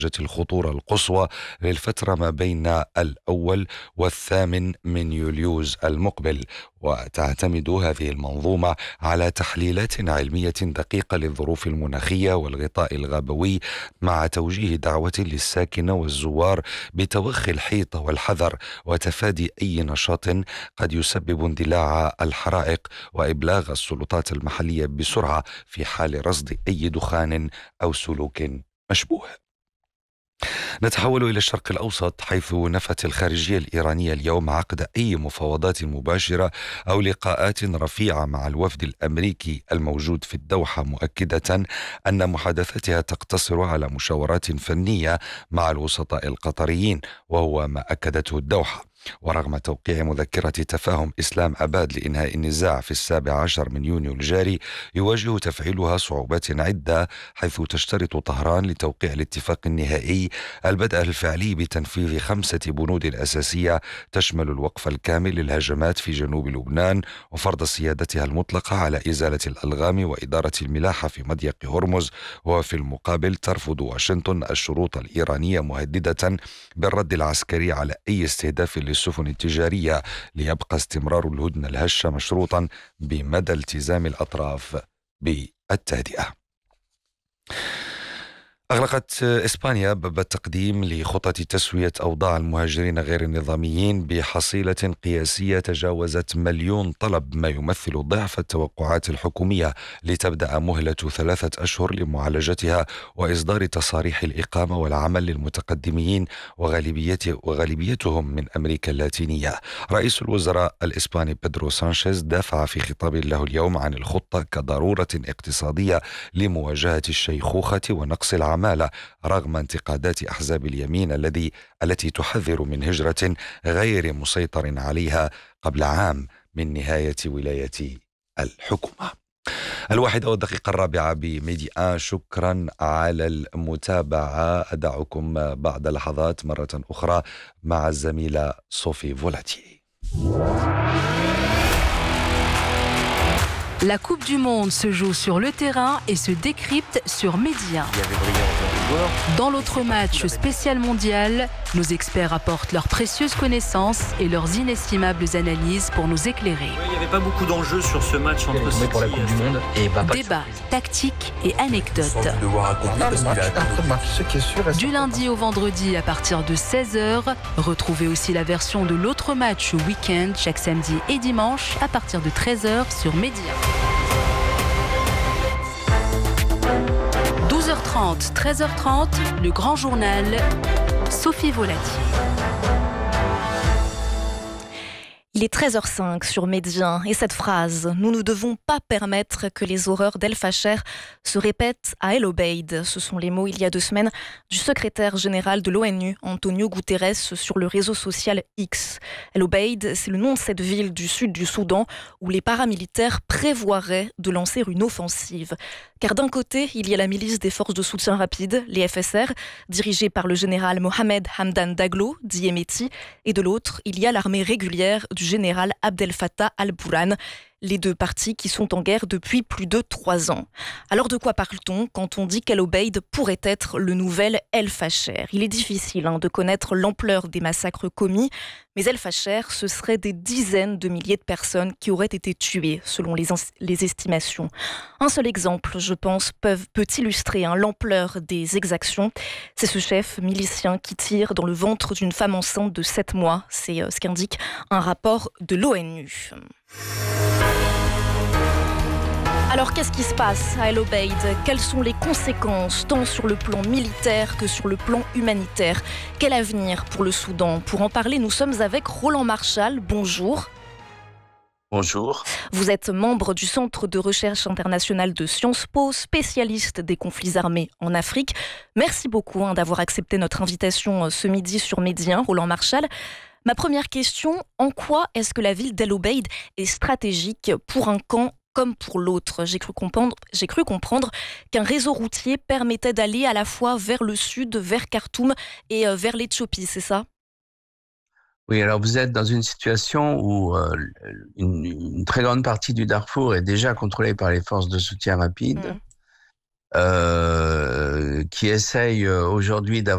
الخطورة القصوى للفترة ما بين الأول والثامن من يوليوز المقبل. وتعتمد هذه المنظومة على تحليلات علمية دقيقة للظروف المناخية والغطاء الغابوي، مع توجيه دعوة للساكنة والزوار بتوخي الحيطة والحذر وتفادي أي نشاط قد يسبب اندلاع الحرائق، وإبلاغ السلطات المحلية بسرعة في حال رصد أي دخان أو سلوك مشبوه. نتحول إلى الشرق الأوسط، حيث نفت الخارجية الإيرانية اليوم عقد أي مفاوضات مباشرة أو لقاءات رفيعة مع الوفد الأمريكي الموجود في الدوحة، مؤكدة أن محادثاتها تقتصر على مشاورات فنية مع الوسطاء القطريين، وهو ما أكدته الدوحة. ورغم توقيع مذكرة تفاهم إسلام أباد لإنهاء النزاع في 17 من يونيو الجاري، يواجه تفعيلها صعوبات عدة، حيث تشترط طهران لتوقيع الاتفاق النهائي البدء الفعلي بتنفيذ 5 بنود أساسية تشمل الوقف الكامل للهجمات في جنوب لبنان، وفرض سيادتها المطلقة على إزالة الألغام وإدارة الملاحة في مضيق هرمز. وفي المقابل ترفض واشنطن الشروط الإيرانية، مهددة بالرد العسكري على أي استهداف للسفن التجارية، ليبقى استمرار الهدنة الهشة مشروطا بمدى التزام الأطراف بالتهدئة. أغلقت إسبانيا باب التقديم لخطة تسوية أوضاع المهاجرين غير النظاميين بحصيلة قياسية تجاوزت 1,000,000 طلب، ما يمثل ضعف التوقعات الحكومية، لتبدأ مهلة 3 أشهر لمعالجتها وإصدار تصاريح الإقامة والعمل للمتقدمين، وغالبيتهم من أمريكا اللاتينية. رئيس الوزراء الإسباني بيدرو سانشيز دافع في خطاب له اليوم عن الخطة كضرورة اقتصادية لمواجهة الشيخوخة ونقص العمالة، رغم انتقادات أحزاب اليمين التي تحذر من هجرة غير مسيطر عليها قبل عام من نهاية ولاية الحكومة. 1:04 بميدي آن. شكرا على المتابعة. أدعكم بعد لحظات مرة أخرى مع الزميلة صوفي فولاتي. La Coupe du Monde se joue sur le terrain et se décrypte sur Média. Dans l'autre match spécial mondial, nos experts apportent leurs précieuses connaissances et leurs inestimables analyses pour nous éclairer. Il n'y avait pas beaucoup d'enjeux sur ce match entre City pour la Coupe du Monde et Débat, tactique et anecdotes. Du lundi au vendredi à partir de 16h, retrouvez aussi la version de l'autre match week-end chaque samedi et dimanche à partir de 13h sur Média. 12h30, 13h30, le grand journal, Sophie Volati. Il est 13h05 sur Média et cette phrase « Nous ne devons pas permettre que les horreurs d'El Facher se répètent à El Obeid ». Ce sont les mots il y a 2 semaines du secrétaire général de l'ONU, Antonio Guterres, sur le réseau social X. El Obeid, c'est le nom de cette ville du sud du Soudan où les paramilitaires prévoiraient de lancer une offensive. Car d'un côté, il y a la milice des forces de soutien rapide, les FSR, dirigée par le général Mohamed Hamdan Daglo, dit Hemeti, et de l'autre, il y a l'armée régulière du général Abdel Fattah al-Burhan, les 2 partis qui sont en guerre depuis plus de 3 ans. Alors de quoi parle-t-on quand on dit qu'El Obeid pourrait être le nouvel El Facher ? Il est difficile de connaître l'ampleur des massacres commis, mais El Facher, ce serait des dizaines de milliers de personnes qui auraient été tuées, selon les estimations. Un seul exemple, je pense, peut illustrer l'ampleur des exactions. C'est ce chef milicien qui tire dans le ventre d'une femme enceinte de 7 mois. C'est ce qu'indique un rapport de l'ONU. Alors qu'est-ce qui se passe à El Obeid ? Quelles sont les conséquences tant sur le plan militaire que sur le plan humanitaire ? Quel avenir pour le Soudan ? Pour en parler, nous sommes avec Roland Marchal. Bonjour. Bonjour. Vous êtes membre du Centre de recherche international de Sciences Po, spécialiste des conflits armés en Afrique. Merci beaucoup d'avoir accepté notre invitation ce midi sur Média, Roland Marchal. Ma première question, en quoi est-ce que la ville d'El Obeid est stratégique pour un camp comme pour l'autre ? J'ai cru comprendre qu'un réseau routier permettait d'aller à la fois vers le sud, vers Khartoum et vers l'Éthiopie, c'est ça ? Oui, alors vous êtes dans une situation où une très grande partie du Darfour est déjà contrôlée par les forces de soutien rapide, qui essayent aujourd'hui d'avoir